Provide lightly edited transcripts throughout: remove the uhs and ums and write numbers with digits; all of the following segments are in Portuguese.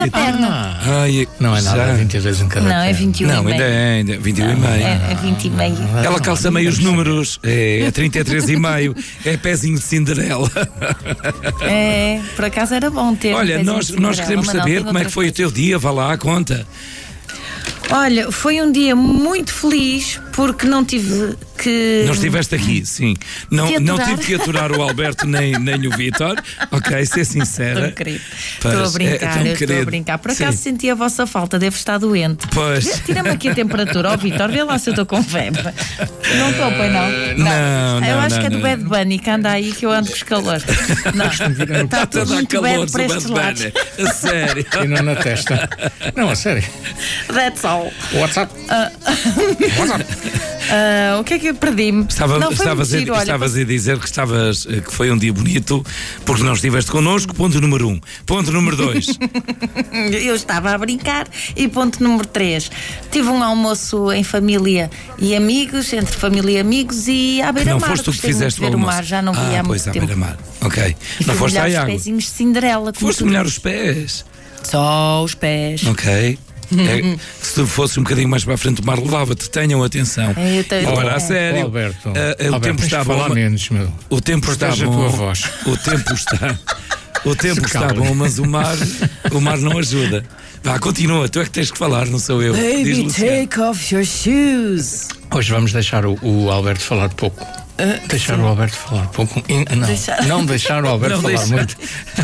Ai, Não é nada, 22 em cada Não, é 21 Não, e meio. ainda é 21 e meio. É 20 e meio. Ela calça meios números, é 33 e meio, é pezinho de Cinderela. É, por acaso era bom ter. Olha, um pezinho nós de Cinderela, queremos mas não, saber tenho como é que outras foi o teu dia, vá lá, conta. Olha, foi um dia muito feliz porque não tive que. Não estiveste aqui, sim. Não aturar. tive que aturar o Alberto nem o Vítor. Ok, ser sincera. Estou querido. Pois, Estou a brincar, tão eu estou a querido. brincar. Por acaso Sim. senti a vossa falta, devo estar doente. Pois. Tira-me aqui a temperatura, ó Vítor, vê lá se eu estou com febre. Não estou, pois não? Não, Eu não, acho não, que é do não. Bad Bunny que anda aí que eu ando com os calores. Não, está tudo Toda a muito calor bad para estes do lados. Bad Bunny. A sério. E não na testa. Não, a sério. That's all. WhatsApp. WhatsApp. O que é que eu perdi-me? Não, foi muito giro, olha, Estavas a dizer que foi um dia bonito porque não estiveste connosco, ponto número 1. Ponto número 2. Eu estava a brincar. E ponto número 3, tive um almoço em família e amigos, entre família e amigos, e à beira-mar. Não foste tu que Gostei muito fizeste de o ver o almoço? mar, já não via há pois, muito à tempo. beira-mar. Ok. E Não fui foste à molhar os água. pezinhos de Cinderela. como Foste tu molhar dizes. os pés. Só os pés. Ok. Se tu fosses um bocadinho mais para a frente do mar, levava-te. Tenham atenção. Eu tenho- Agora, a É. sério. Alberto, o Alberto, tempo tens está de bom. falar menos, meu. O tempo está Protege a bom. tua voz. O tempo está. O tempo Se está cala. bom, mas o mar não ajuda. Vá, continua. Tu é que tens que falar, não sou eu. Diz, Baby, Luciano. take off your shoes. Hoje vamos deixar o Alberto falar pouco. Deixar o Alberto falar pouco. Não deixar o Alberto Não falar deixar. muito.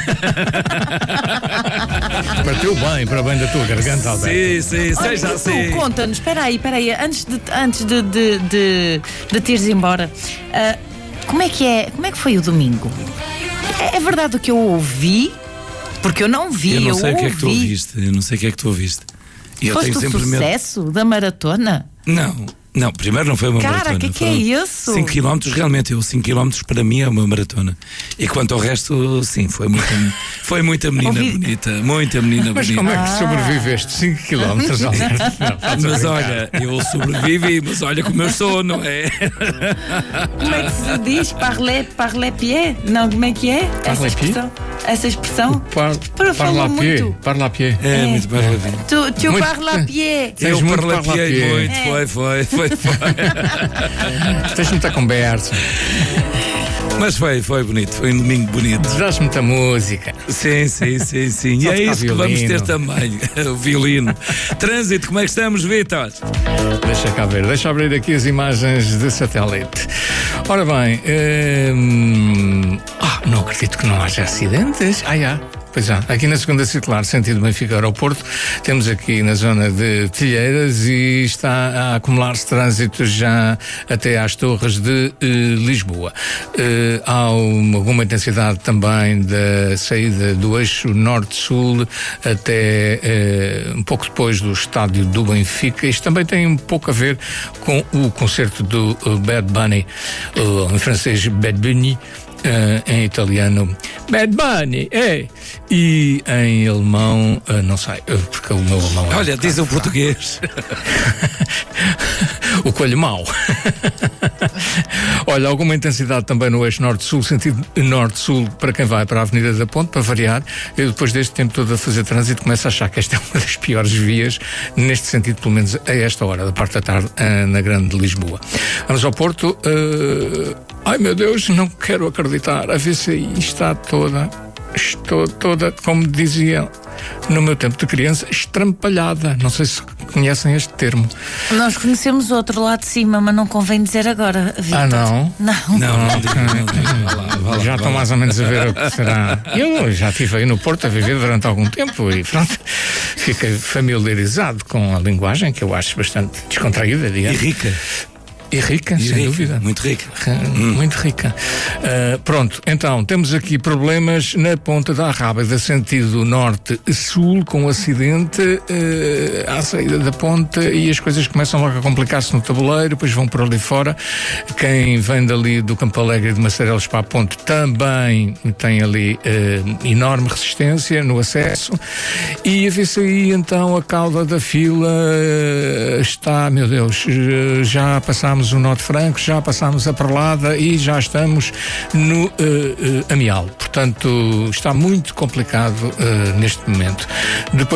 Bateu bem, para bem da tua garganta, Alberto. Sim, seja Olha, tu, assim. conta-nos, espera aí, antes de te ires embora, como é que foi o domingo? É verdade o que eu ouvi? Porque eu não vi, Eu não sei o que é ouvi. que tu ouviste. Eu não sei o que é que tu ouviste. E eu Foste tenho o sempre medo. sucesso da maratona? Não, primeiro não foi uma Cara, maratona. que é isso? 5 km, realmente, 5 km para mim é uma maratona. E quanto ao resto, sim, foi muita menina Ouvi- bonita. Muita menina Mas bonita. como é que sobreviveste 5 km, Alberto? Não, estás a Mas brincar. olha, eu sobrevivi, mas olha como eu sou, não é? Como é que se diz? Parle pied? Não, como é que é? Parle pied? Essa expressão? Parla falou a pied. muito. Parla a pied. É, muito bem, Rodrigo. Tu Muito- parle a pied. Tens Eu muito parlapiei parlapié. muito, foi. Tens muita conversa. Mas foi bonito, foi um domingo bonito. Desejas muita música. Sim. E Só é tocar isso que vamos violino. ter também, o violino. Trânsito, como é que estamos, Vítor? Deixa cá ver, deixa abrir aqui as imagens de satélite. Ora bem, não acredito que não haja acidentes. Já. Pois já, aqui na segunda circular, sentido Benfica-Aeroporto, temos aqui na zona de Telheiras e está a acumular-se trânsito já até às torres de Lisboa. Há alguma intensidade também da saída do eixo norte-sul até um pouco depois do estádio do Benfica. Isto também tem um pouco a ver com o concerto do Bad Bunny, em francês Bad Bunny, em italiano Bad Bunny, e em alemão, não sei, porque o meu alemão Olha, diz o português. o coelho mau. Olha, alguma intensidade também no eixo norte-sul, sentido norte-sul para quem vai para a Avenida da Ponte, para variar. Eu depois deste tempo todo a fazer trânsito começo a achar que esta é uma das piores vias neste sentido, pelo menos a esta hora da parte da tarde, na Grande Lisboa. Vamos ao Porto. Ai meu Deus, não quero acreditar, a VCI está toda, como dizia no meu tempo de criança, estrampalhada. Não sei se conhecem este termo. Nós conhecemos outro lá de cima, mas não convém dizer agora. Vítor. Não? Não. Não digo, vá lá. Já estão mais ou menos a ver o que será. Eu já estive aí no Porto a viver durante algum tempo e pronto, fiquei familiarizado com a linguagem, que eu acho bastante descontraída, E digamos. rica. E rica, sem dúvida. Muito rica. Muito rica. Pronto, então, temos aqui problemas na Ponta da Rábida, sentido norte-sul, com um acidente à saída da ponte, e as coisas começam logo a complicar-se no tabuleiro, depois vão por ali fora. Quem vem dali do Campo Alegre e de Macerelos para a ponte também tem ali enorme resistência no acesso. E a VCI, então, a cauda da fila está, meu Deus, já passámos passámos o Nó de Franco, já passámos a Perlada e já estamos no Amial. Portanto, está muito complicado neste momento. Depois